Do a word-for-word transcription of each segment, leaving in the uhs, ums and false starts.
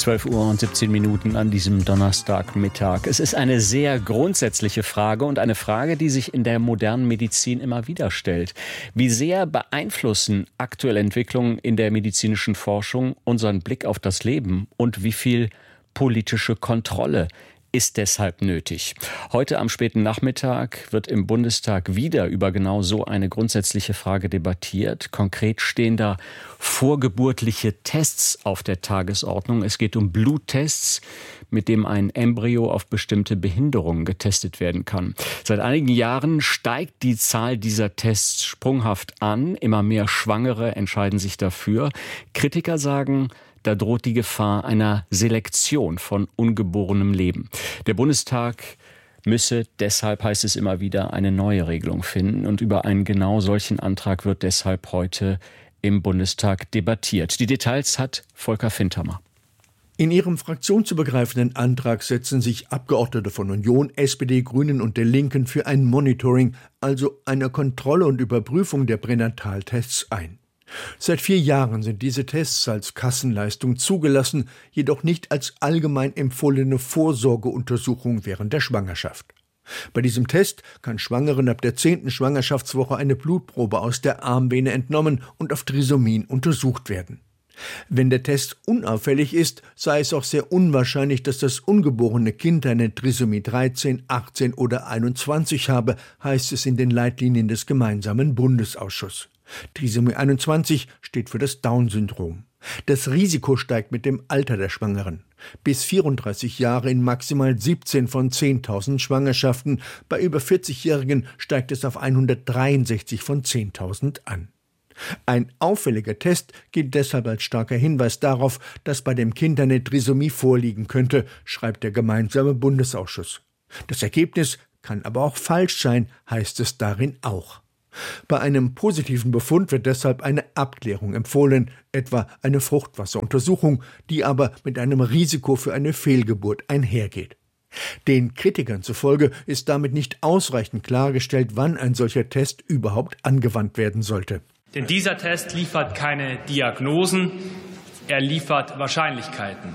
zwölf Uhr und siebzehn Minuten an diesem Donnerstagmittag. Es ist eine sehr grundsätzliche Frage und eine Frage, die sich in der modernen Medizin immer wieder stellt. Wie sehr beeinflussen aktuelle Entwicklungen in der medizinischen Forschung unseren Blick auf das Leben und wie viel politische Kontrolle ist deshalb nötig? Heute am späten Nachmittag wird im Bundestag wieder über genau so eine grundsätzliche Frage debattiert. Konkret stehen da vorgeburtliche Tests auf der Tagesordnung. Es geht um Bluttests, mit dem ein Embryo auf bestimmte Behinderungen getestet werden kann. Seit einigen Jahren steigt die Zahl dieser Tests sprunghaft an. Immer mehr Schwangere entscheiden sich dafür. Kritiker sagen, da droht die Gefahr einer Selektion von ungeborenem Leben. Der Bundestag müsse deshalb, heißt es immer wieder, eine neue Regelung finden. Und über einen genau solchen Antrag wird deshalb heute im Bundestag debattiert. Die Details hat Volker Fintermer. In ihrem fraktionsübergreifenden Antrag setzen sich Abgeordnete von Union, S P D, Grünen und der Linken für ein Monitoring, also eine Kontrolle und Überprüfung der Pränataltests ein. Seit vier Jahren sind diese Tests als Kassenleistung zugelassen, jedoch nicht als allgemein empfohlene Vorsorgeuntersuchung während der Schwangerschaft. Bei diesem Test kann Schwangeren ab der zehnten Schwangerschaftswoche eine Blutprobe aus der Armvene entnommen und auf Trisomien untersucht werden. Wenn der Test unauffällig ist, sei es auch sehr unwahrscheinlich, dass das ungeborene Kind eine Trisomie dreizehn, achtzehn oder einundzwanzig habe, heißt es in den Leitlinien des gemeinsamen Bundesausschusses. Trisomie einundzwanzig steht für das Down-Syndrom. Das Risiko steigt mit dem Alter der Schwangeren. Bis vierunddreißig Jahre in maximal siebzehn von zehntausend Schwangerschaften. Bei über vierzigjährigen steigt es auf hundertdreiundsechzig von zehntausend an. Ein auffälliger Test gilt deshalb als starker Hinweis darauf, dass bei dem Kind eine Trisomie vorliegen könnte, schreibt der gemeinsame Bundesausschuss. Das Ergebnis kann aber auch falsch sein, heißt es darin auch. Bei einem positiven Befund wird deshalb eine Abklärung empfohlen, etwa eine Fruchtwasseruntersuchung, die aber mit einem Risiko für eine Fehlgeburt einhergeht. Den Kritikern zufolge ist damit nicht ausreichend klargestellt, wann ein solcher Test überhaupt angewandt werden sollte. Denn dieser Test liefert keine Diagnosen, er liefert Wahrscheinlichkeiten.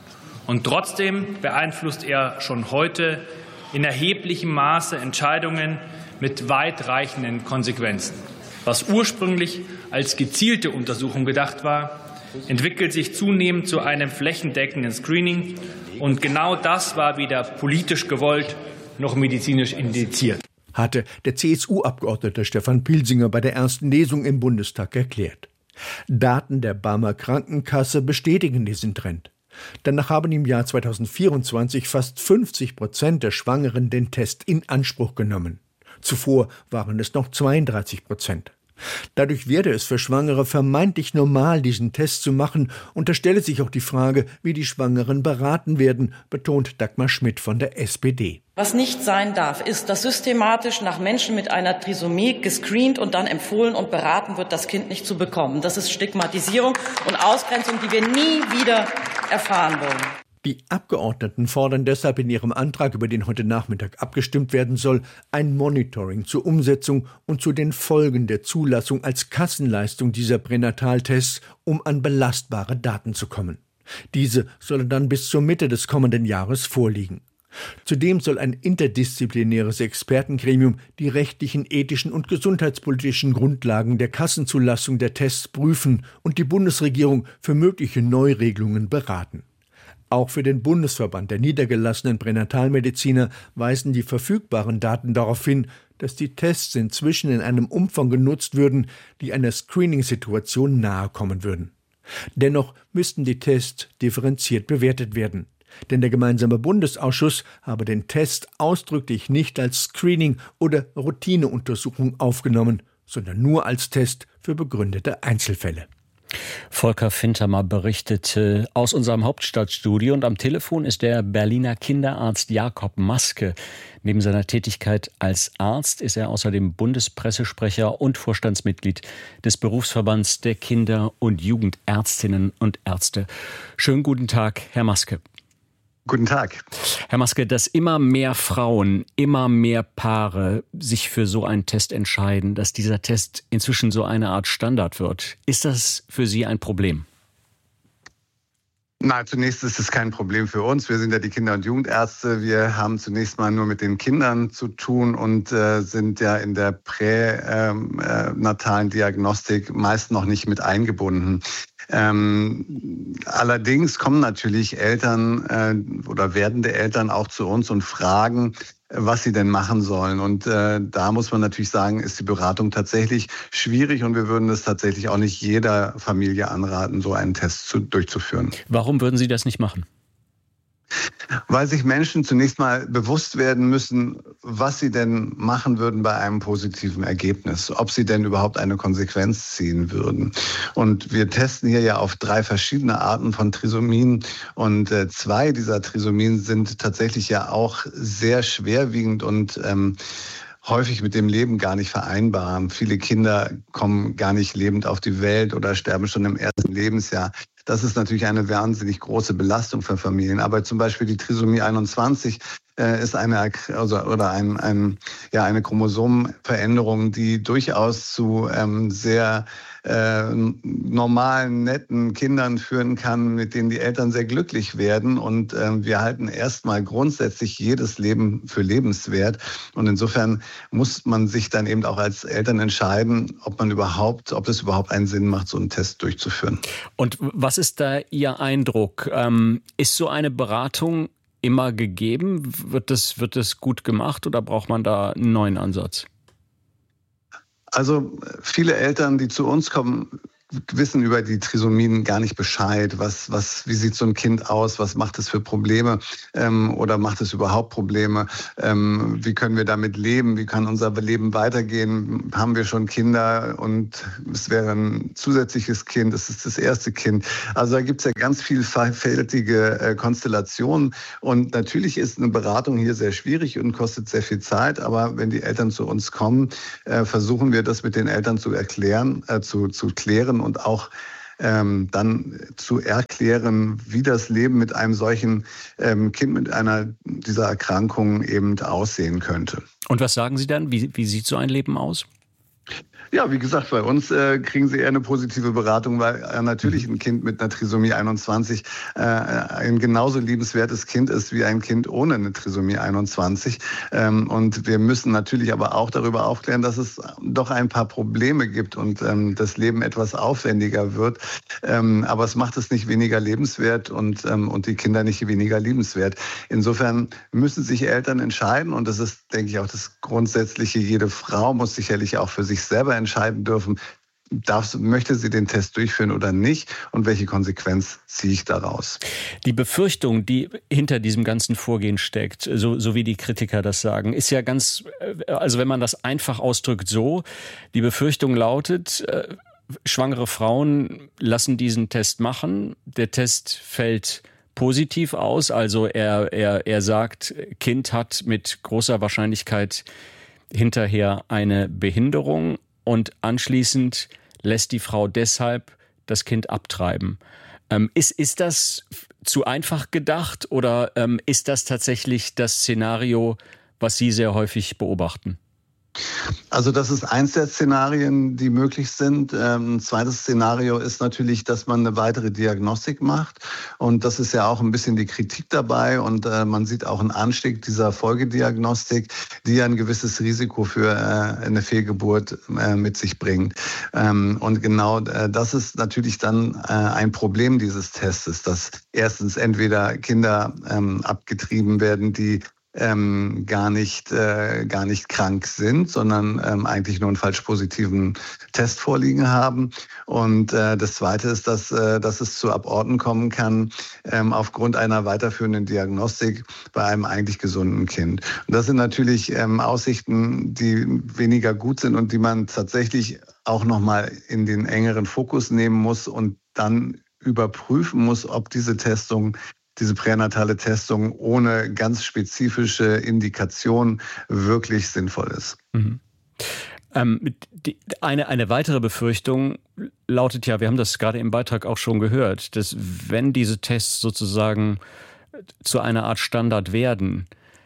Und trotzdem beeinflusst er schon heute in erheblichem Maße Entscheidungen mit weitreichenden Konsequenzen. Was ursprünglich als gezielte Untersuchung gedacht war, entwickelt sich zunehmend zu einem flächendeckenden Screening. Und genau das war weder politisch gewollt noch medizinisch indiziert, hatte der C S U-Abgeordnete Stefan Pilsinger bei der ersten Lesung im Bundestag erklärt. Daten der Barmer Krankenkasse bestätigen diesen Trend. Danach haben im Jahr zweitausendvierundzwanzig fast fünfzig Prozent der Schwangeren den Test in Anspruch genommen. Zuvor waren es noch zweiunddreißig Prozent. Dadurch werde es für Schwangere vermeintlich normal, diesen Test zu machen, und da stelle sich auch die Frage, wie die Schwangeren beraten werden, betont Dagmar Schmidt von der S P D. Was nicht sein darf, ist, dass systematisch nach Menschen mit einer Trisomie gescreent und dann empfohlen und beraten wird, das Kind nicht zu bekommen. Das ist Stigmatisierung und Ausgrenzung, die wir nie wieder erfahren wollen. Die Abgeordneten fordern deshalb in ihrem Antrag, über den heute Nachmittag abgestimmt werden soll, ein Monitoring zur Umsetzung und zu den Folgen der Zulassung als Kassenleistung dieser Pränataltests, um an belastbare Daten zu kommen. Diese sollen dann bis zur Mitte des kommenden Jahres vorliegen. Zudem soll ein interdisziplinäres Expertengremium die rechtlichen, ethischen und gesundheitspolitischen Grundlagen der Kassenzulassung der Tests prüfen und die Bundesregierung für mögliche Neuregelungen beraten. Auch für den Bundesverband der niedergelassenen Pränatalmediziner weisen die verfügbaren Daten darauf hin, dass die Tests inzwischen in einem Umfang genutzt würden, die einer Screening-Situation nahe kommen würden. Dennoch müssten die Tests differenziert bewertet werden. Denn der gemeinsame Bundesausschuss habe den Test ausdrücklich nicht als Screening- oder Routineuntersuchung aufgenommen, sondern nur als Test für begründete Einzelfälle. Volker Fintermer berichtete aus unserem Hauptstadtstudio und am Telefon ist der Berliner Kinderarzt Jakob Maske. Neben seiner Tätigkeit als Arzt ist er außerdem Bundespressesprecher und Vorstandsmitglied des Berufsverbands der Kinder- und Jugendärztinnen und Ärzte. Schönen guten Tag, Herr Maske. Guten Tag. Herr Maske, dass immer mehr Frauen, immer mehr Paare sich für so einen Test entscheiden, dass dieser Test inzwischen so eine Art Standard wird, ist das für Sie ein Problem? Na, zunächst ist es kein Problem für uns. Wir sind ja die Kinder- und Jugendärzte. Wir haben zunächst mal nur mit den Kindern zu tun und äh, sind ja in der pränatalen Diagnostik meist noch nicht mit eingebunden. Ähm, allerdings kommen natürlich Eltern äh, oder werdende Eltern auch zu uns und fragen, was sie denn machen sollen. Und äh, da muss man natürlich sagen, ist die Beratung tatsächlich schwierig und wir würden es tatsächlich auch nicht jeder Familie anraten, so einen Test zu, durchzuführen. Warum würden Sie das nicht machen? Weil sich Menschen zunächst mal bewusst werden müssen, was sie denn machen würden bei einem positiven Ergebnis, ob sie denn überhaupt eine Konsequenz ziehen würden. Und wir testen hier ja auf drei verschiedene Arten von Trisomien und äh, zwei dieser Trisomien sind tatsächlich ja auch sehr schwerwiegend und ähm, häufig mit dem Leben gar nicht vereinbar. Viele Kinder kommen gar nicht lebend auf die Welt oder sterben schon im ersten Lebensjahr. Das ist natürlich eine wahnsinnig große Belastung für Familien. Aber zum Beispiel die Trisomie einundzwanzig äh, ist eine also, oder ein, ein, ja, eine Chromosomenveränderung, die durchaus zu ähm, sehr äh, normalen, netten Kindern führen kann, mit denen die Eltern sehr glücklich werden. Und äh, wir halten erstmal grundsätzlich jedes Leben für lebenswert. Und insofern muss man sich dann eben auch als Eltern entscheiden, ob man überhaupt, ob es überhaupt einen Sinn macht, so einen Test durchzuführen. Und was ist da Ihr Eindruck? Ähm, ist so eine Beratung immer gegeben? Wird das, wird das gut gemacht oder braucht man da einen neuen Ansatz? Also viele Eltern, die zu uns kommen, wissen über die Trisomien gar nicht Bescheid. Was, was, wie sieht so ein Kind aus? Was macht es für Probleme? Ähm, oder macht es überhaupt Probleme? Ähm, wie können wir damit leben? Wie kann unser Leben weitergehen? Haben wir schon Kinder und es wäre ein zusätzliches Kind? Es ist das erste Kind. Also da gibt es ja ganz vielfältige äh, Konstellationen. Und natürlich ist eine Beratung hier sehr schwierig und kostet sehr viel Zeit. Aber wenn die Eltern zu uns kommen, äh, versuchen wir das mit den Eltern zu erklären, äh, zu, zu klären und auch ähm, dann zu erklären, wie das Leben mit einem solchen ähm, Kind mit einer dieser Erkrankungen eben aussehen könnte. Und was sagen Sie dann? Wie, wie sieht so ein Leben aus? Ja, wie gesagt, bei uns äh, kriegen Sie eher eine positive Beratung, weil äh, natürlich ein Kind mit einer Trisomie einundzwanzig äh, ein genauso liebenswertes Kind ist wie ein Kind ohne eine Trisomie einundzwanzig. Ähm, und wir müssen natürlich aber auch darüber aufklären, dass es doch ein paar Probleme gibt und ähm, das Leben etwas aufwendiger wird. Ähm, aber es macht es nicht weniger lebenswert und, ähm, und die Kinder nicht weniger liebenswert. Insofern müssen sich Eltern entscheiden und das ist, denke ich, auch das Grundsätzliche. Jede Frau muss sicherlich auch für sich selber entscheiden dürfen, darf, möchte sie den Test durchführen oder nicht und welche Konsequenz ziehe ich daraus. Die Befürchtung, die hinter diesem ganzen Vorgehen steckt, so, so wie die Kritiker das sagen, ist ja ganz, also wenn man das einfach ausdrückt so, die Befürchtung lautet, äh, schwangere Frauen lassen diesen Test machen, der Test fällt positiv aus, also er, er, er sagt, Kind hat mit großer Wahrscheinlichkeit hinterher eine Behinderung und anschließend lässt die Frau deshalb das Kind abtreiben. Ähm, ist, ist das zu einfach gedacht oder ähm, ist das tatsächlich das Szenario, was Sie sehr häufig beobachten? Also das ist eins der Szenarien, die möglich sind. Ähm, ein zweites Szenario ist natürlich, dass man eine weitere Diagnostik macht. Und das ist ja auch ein bisschen die Kritik dabei. Und äh, man sieht auch einen Anstieg dieser Folgediagnostik, die ja ein gewisses Risiko für äh, eine Fehlgeburt äh, mit sich bringt. Ähm, und genau äh, das ist natürlich dann äh, ein Problem dieses Testes, dass erstens entweder Kinder ähm, abgetrieben werden, die Ähm, gar nicht äh, gar nicht krank sind, sondern ähm, eigentlich nur einen falsch positiven Test vorliegen haben. Und äh, das Zweite ist, dass äh, dass es zu Aborten kommen kann ähm, aufgrund einer weiterführenden Diagnostik bei einem eigentlich gesunden Kind. Und das sind natürlich ähm, Aussichten, die weniger gut sind und die man tatsächlich auch noch mal in den engeren Fokus nehmen muss und dann überprüfen muss, ob diese Testung diese pränatale Testung ohne ganz spezifische Indikation wirklich sinnvoll ist. Mhm. Ähm, die, eine, eine weitere Befürchtung lautet ja, wir haben das gerade im Beitrag auch schon gehört, dass wenn diese Tests sozusagen zu einer Art Standard werden,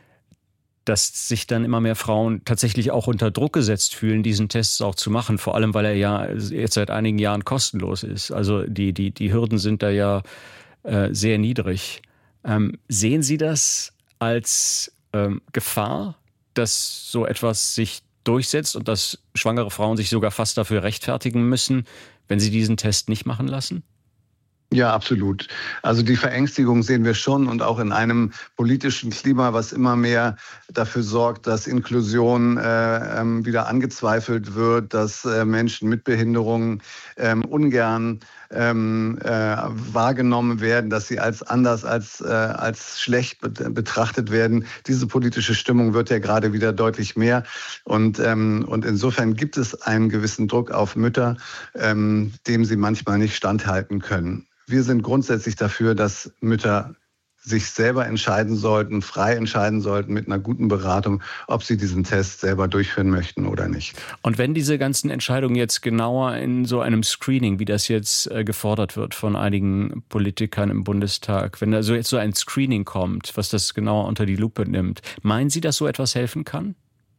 dass sich dann immer mehr Frauen tatsächlich auch unter Druck gesetzt fühlen, diesen Tests auch zu machen, vor allem weil er ja jetzt seit einigen Jahren kostenlos ist. Also die, die, die Hürden sind da ja äh, sehr niedrig. Ähm, sehen Sie das als ähm, Gefahr, dass so etwas sich durchsetzt und dass schwangere Frauen sich sogar fast dafür rechtfertigen müssen, wenn sie diesen Test nicht machen lassen? Ja, absolut. Also die Verängstigung sehen wir schon und auch in einem politischen Klima, was immer mehr dafür sorgt, dass Inklusion äh, ähm, wieder angezweifelt wird, dass äh, Menschen mit Behinderungen ähm, ungern ähm, äh, wahrgenommen werden, dass sie als anders, als, äh, als schlecht betrachtet werden. Diese politische Stimmung wird ja gerade wieder deutlich mehr. Und, ähm, und insofern gibt es einen gewissen Druck auf Mütter, ähm, dem sie manchmal nicht standhalten können. Wir sind grundsätzlich dafür, dass Mütter sich selber entscheiden sollten, frei entscheiden sollten mit einer guten Beratung, ob sie diesen Test selber durchführen möchten oder nicht. Und wenn diese ganzen Entscheidungen jetzt genauer in so einem Screening, wie das jetzt äh, gefordert wird von einigen Politikern im Bundestag, wenn da so jetzt so ein Screening kommt, was das genauer unter die Lupe nimmt, meinen Sie, dass so etwas helfen kann?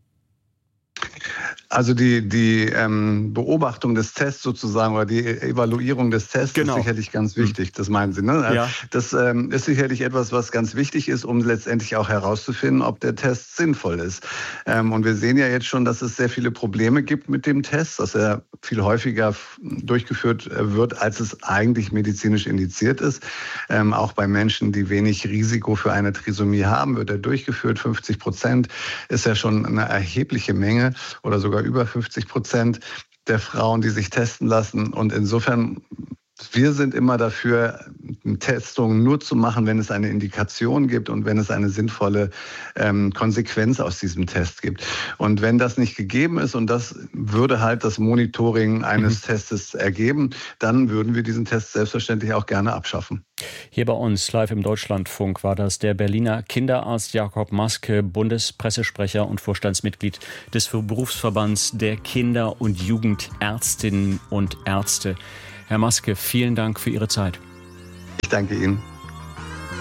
Also die, die ähm, Beobachtung des Tests sozusagen oder die Evaluierung des Tests genau. ist sicherlich ganz wichtig, das meinen Sie, ne? Ja. Das ähm, ist sicherlich etwas, was ganz wichtig ist, um letztendlich auch herauszufinden, ob der Test sinnvoll ist. Ähm, und wir sehen ja jetzt schon, dass es sehr viele Probleme gibt mit dem Test, dass er viel häufiger durchgeführt wird, als es eigentlich medizinisch indiziert ist. Ähm, auch bei Menschen, die wenig Risiko für eine Trisomie haben, wird er durchgeführt. fünfzig Prozent ist ja schon eine erhebliche Menge oder sogar über fünfzig Prozent der Frauen, die sich testen lassen. Und insofern, wir sind immer dafür, Testungen nur zu machen, wenn es eine Indikation gibt und wenn es eine sinnvolle ähm, Konsequenz aus diesem Test gibt. Und wenn das nicht gegeben ist, und das würde halt das Monitoring eines mhm. Testes ergeben, dann würden wir diesen Test selbstverständlich auch gerne abschaffen. Hier bei uns live im Deutschlandfunk war das der Berliner Kinderarzt Jakob Maske, Bundespressesprecher und Vorstandsmitglied des Berufsverbands der Kinder- und Jugendärztinnen und Ärzte. Herr Maske, vielen Dank für Ihre Zeit. Ich danke Ihnen.